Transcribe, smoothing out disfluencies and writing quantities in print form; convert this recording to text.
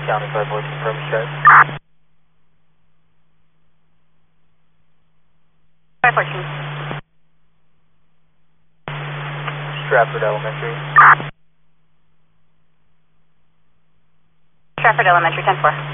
County 514, confirm start. 514. Stratford Elementary. Stratford Elementary, 10-4.